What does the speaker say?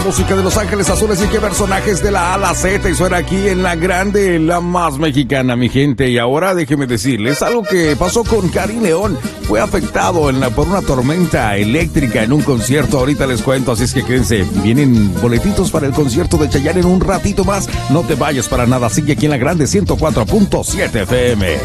música de Los Ángeles Azules y qué personajes de la A a la Z, y suena aquí en la grande, la más mexicana, mi gente. Y ahora déjeme decirles algo que pasó con Karim León. Fue afectado por una tormenta eléctrica en un concierto. Ahorita les cuento, así es que quédense. Vienen boletitos para el concierto de Chayanne en un ratito más. No te vayas para nada, sigue aquí en la grande 104.7 FM.